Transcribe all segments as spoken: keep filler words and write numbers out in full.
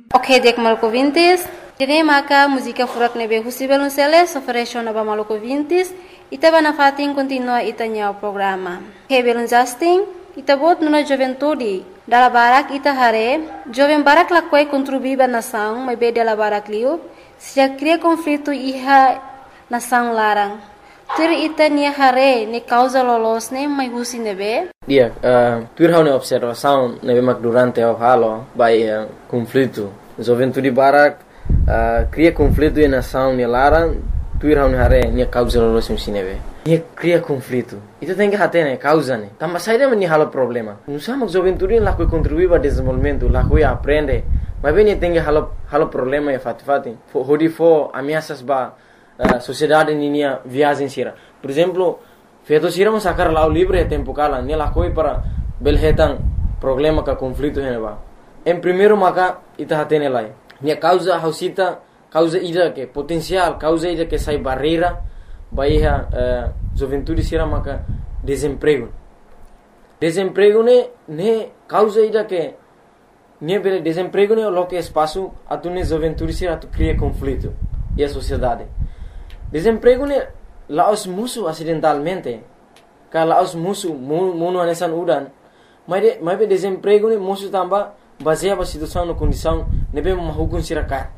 Ok, dek maluco vintis. Kini maka música furak nebe husibel unseles ofereció naba maluco vintis. Ita ba na fating continua itanya o programa. Hebel Justin, ita bot nuna juventude. Dala barak ita hare, joven barak lakwai contribuiba nação, mai be dala barak liu. Se cria conflito iha nação larang. Tur ita ni hare ne causa lolos ne mai husi nebe. Dia, uh, tur hau ne observação nebe mak durante o halo by uh, conflito. Juventude barak uh, cria conflito em nação ne larang. Tur hau ne hare ne causa lolos musi nebe. Ni cria conflito. Itu tem que hate ne causa ne. Tamba saída men ni halo problema. Não sama juventude lá que contribui para desenvolvimento, lá que aprende. Mas bem tem que halo halo problema e fati fati. Hodi fo ameaças ba uh, sociedade ninia viagem sira. Por exemplo, feito sira mas sacar lá o livre tempo kala, ni lá coi para belhetan problema ka conflito hene ba. Em primeiro maka ita hate ne lai. Ni causa hausita causa ida que potencial, causa ida que sai barreira baia uh, juventude sira maka desemprego. Desemprego ne ne causa ida que ne bele desemprego ne lo que espaço atu ne juventude sira atu cria conflito e a sociedade. Desemprego ne laos musu acidentalmente. Ka laos musu mono anesan udan. Mas de, mas be desemprego ne musu tamba baseia a situação no condição ne be mahukun sira ka.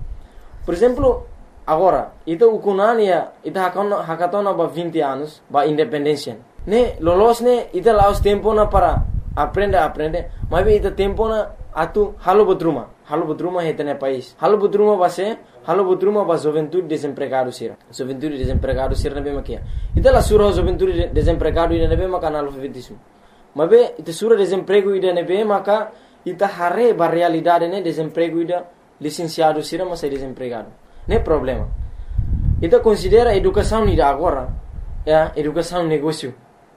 Por exemplo, agora, ito ukunania, ito hakatona ba vinte anos, ba independência. Ne, lolos ne, ito laos tempo na para aprender, aprender, mas ito tempo na atu halo bodruma, halo bodruma hete ne país. Halo bodruma ba se, halo bodruma ba juventude desempregado sira. Juventude desempregado sira nebe makia. Ito la sura juventude desempregado ida nebe maka analfabetismo. Mas be, ito sura desemprego ida nebe maka, ito hare ba realidade ne desemprego ida licenciado sira mas é desempregado. Não é problema. Então considera educação ida agora, é educação negócio.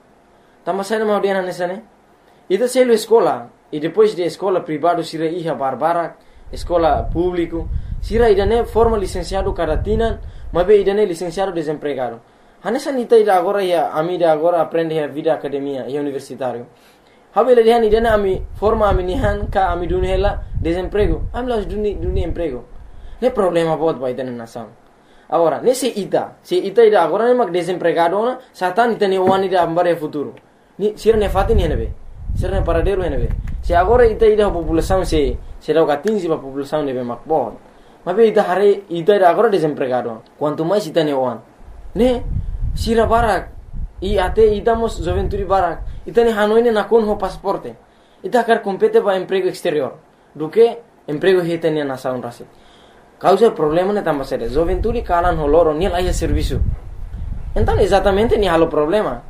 Tama sai na audiana nessa né? Então se ele escola e depois de escola privado sira iha barbara, escola público, sira ida né forma licenciado caratina, mas be ida né licenciado desempregado. Hanessa nita ida agora ia amida agora aprende a vida academia e universitário. Habele dia ida né ami forma ami nihan ka ami dunela desemprego. Ami las duni duni emprego. Não é problema bot ba ida na nação. Agora, nesse ita, se ita ida agora ne mag desempregado na, satan ita ne wani da ambare futuro. Ni sira ne fati ne nebe. Sira ne paradero ne nebe. Se agora ita ida a população se se dá quinze ba população nebe mag bot. Mas be ita hare ita ida agora desempregado. Quanto mais ita ne wan. Ne sira barak e até ita mos juventude barak. Ita ne hanoi ne nakon ho pasaporte. Ita quer compete ba emprego exterior. Do que emprego hita ne nação rase. Causa problema ne tamba sério. Juventude kalan holoro ni lá serviço. Então exatamente ni halo problema.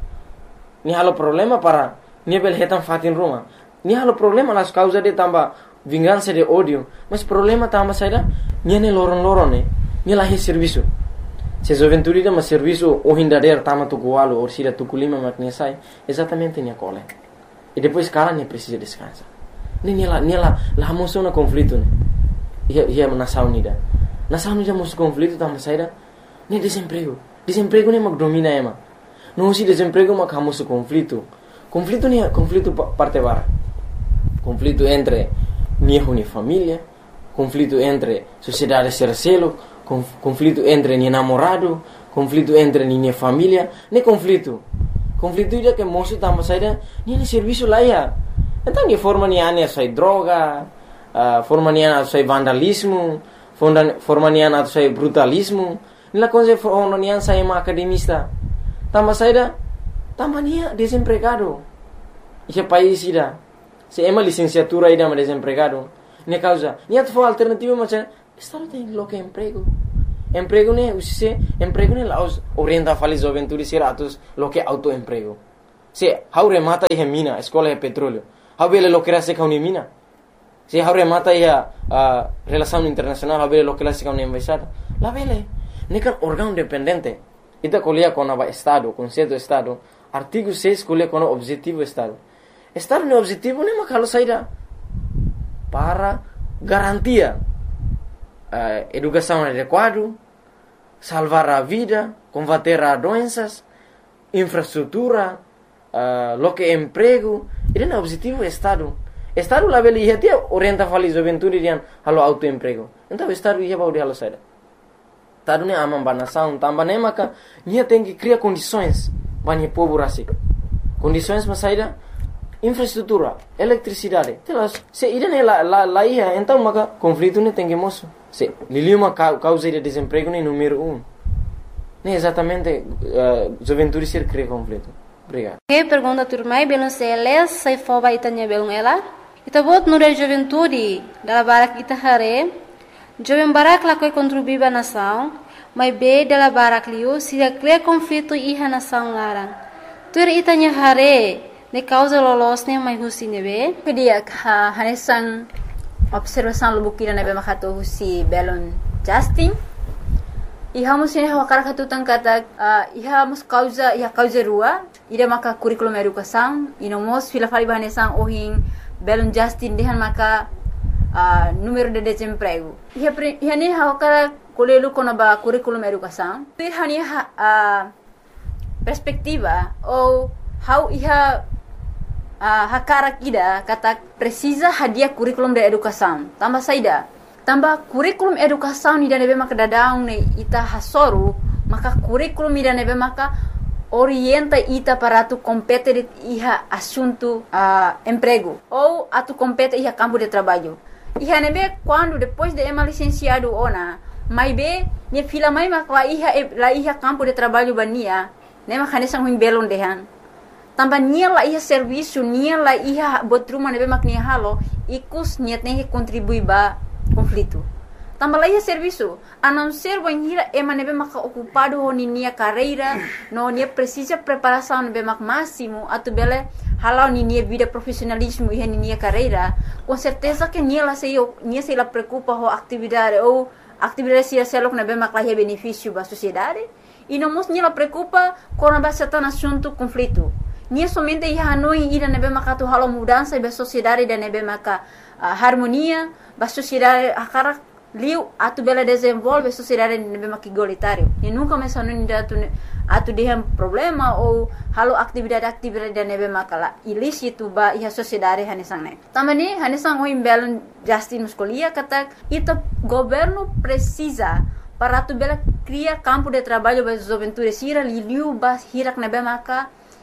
Ni halo problema para ni bel hetan fatin Roma. Ni halo problema las causa de tamba vingança de ódio. Mas problema tamba sério ni ne loron loron ne. Ni lá serviço. Se juventude dá mas serviço o hindader tama tukualo ou sira tukulima maknesai exatamente ni cole. E depois kalan ni precisa descansar. Ni ni lá ni lá lá moção na conflito ne. Ia ia nação unida. Nação unida mos conflito tama saída. Nem desemprego. Desemprego nem mag domina ema. Não se desemprego mag hamos conflito. Conflito nem conflito parte bara. Conflito entre minha e família, conflito entre sociedade sercelo, conflito entre ni namorado, conflito entre ni família, nem conflito. Conflito ida que moço tama saída, nem serviço lá ia. Então ni forma ni ane sai droga. Uh, forma nian atau sai vandalismo, forma nian atau sai brutalismo. Nila coisa forma nian sai ma academista. Tama saída, tama nia desempregado. Esse país ida, se ema licenciatura ida ma desempregado. Ne causa, nia tu alternativa macam, estado tem lo que emprego. Emprego ne usise, emprego ne laos orienta fali juventude sira atus lo que autoemprego. Se haure mata e mina, escola e petróleo. Haubele lo que era se kauni mina. Se haure mata ia uh, relação internacional haver lo que la sica una embaixada la vele nekan órgão dependente ita colia com o estado conceito estado artigo seis colia com o objetivo estado estado no objetivo nem makalo saída para garantia uh, educação adequada salvar a vida combater a doenças infraestrutura uh, lo que emprego esse é o objetivo estado. Estado lá beli ia dia orienta fali juventude dian halo autoemprego. Então estado ia baudi halo saida. Estado ne amam banação, tamba ne maka nia tem que criar condições banhe povo rasik. Condições mas saida infraestrutura, eletricidade. Telas se irene lá lá lá ia então maka conflito ne tem que moço. Se liliu uma causa de desemprego ne número um. Nem exatamente uh, juventude ser cria conflito. Obrigado. Que pergunta turmai belum seles sai foba itanya belum ela. Ita bot nure juventude dala barak ita hare. Jovem barak la koi contribuiba nação, mas be dala barak liu se cria conflito iha nação larang. Tur itanya hare ne causa lolos ne mai husi nebe. Kedia ha hanesan observação lubukira nebe makato husi belon Justin. Iha musin hawa karakatu tangkata uh, iha mus causa iha causa rua ida maka curriculum educação inomos fila fali bahanesan ohin belon Justin dehan maka uh, número de desemprego iha iha ne hawa kara kolelu kona ba curriculum educação iha ni uh, perspectiva ou how iha uh, hakara kida kata precisa hadia curriculum de educação tambah saida tambah kurikulum educação ni nebe maka dadaung ne ita hasoru maka kurikulum ni nebe maka orienta ita para tu compete iha assunto uh, emprego ou atu compete iha campo de trabalho iha nebe quando depois de ema licenciado ona mai be ne fila mai maka la iha la iha campo de trabalho bania ne maka nesang huim belon dehan tambah nia la iha serviço nia la iha botruma nebe mak nia halo ikus niat ne contribui ba conflito. Tambah lagi serviço, a não ser banhira ema nebe maka ocupado ho nia carreira, no nia precisa preparação nebe mak máximo, atu bele halau nia vida profissionalismo e nia carreira, com certeza que nia la sei nia sei la preocupa ho atividade ou atividade se selok nebe mak la benefício ba sociedade, e não mos nia la preocupa com a certain assunto conflito. Nia somente ia hanoi ida nebe maka tu halau mudança ba sociedade da nebe maka uh, harmonia ba sociedade akara liu atu bela desenvolve sociedade nebe mak igualitário e nunca mais hanoi da tu atu dehem problema ou halau atividade-atividade da nebe maka ilícito ba ia sociedade hanesang ne tamani hanesang o imbelon Justin muscolia kata ita governo precisa para tu bela cria campo de trabalho ba juventude sira liu ba hirak nebe maka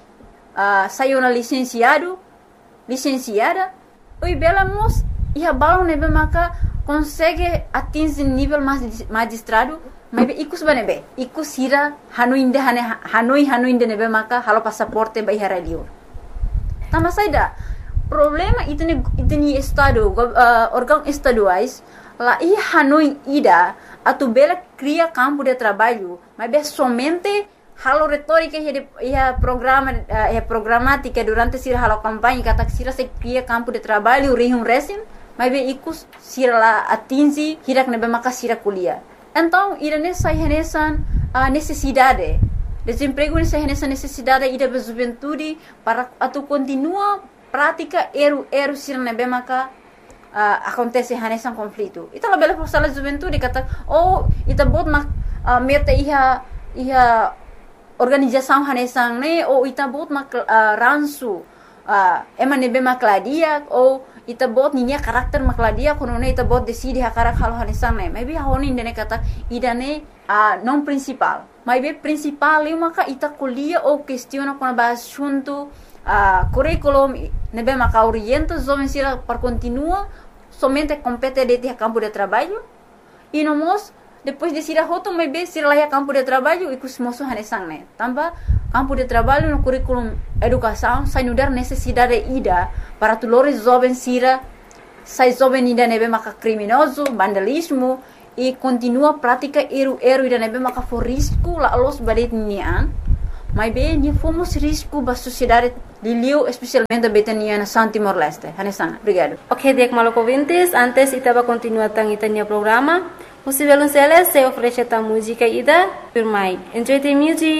Uh, saiu na licenciado, licenciada, oi bela mos ia balão nebe maka consegue atingir nível magistrado, mas ikus banebe, ikus hira hanuinde hane hanoi hanuinde nebe maka halo passaporte ba hira liur. Tama saida problema itu ni itu ni estado uh, órgão estaduais lá ia hanoi ida atu bela cria campo de trabalho, mas be somente halo retórica ia programa ia programática durante sira halo campanha kata sira se cria campo de trabalho rihum resim mas be ikus sira la atingi hirak nebe maka sira kuliah então ira nessa renesan a necessidade desemprego nessa renesan necessidade ida be juventude para atu continua prática eru eru sira nebe maka uh, acontece renesan conflito ita la bela sala juventude kata oh ita bot mak uh, meta iha iha organização hanesang ne ou ita bot mak uh, ransu uh, ema nebe makladia ou ita bot ninya karakter makladia kono ne ita bot decide hakarak hal hanesang ne maybe honi ndene kata idane uh, non principal maybe principal eu maka ita kuliah ou questiona kono ba assunto uh, curriculum nebe maka orienta jovem sira para continua somente compete de campo de trabalho e nomos depois de sira hoto mai be sira laia campo de trabalho e kusmoso hanesang ne tamba campo de trabalho no curriculum educação sai nudar necessidade ida para tulores jovem sira sai jovem ida nebe maka criminoso vandalismo e continua prática eru eru ida nebe maka for risco la los badet nian mai be ni fomos risco ba sociedade liliu especialmente betania na San Timor Leste hanesang obrigado. Ok, dek maloko vintes antes itaba continua tang itania programa. Musivelun Celes se oferece ta música ida firmai. Enjoy the music.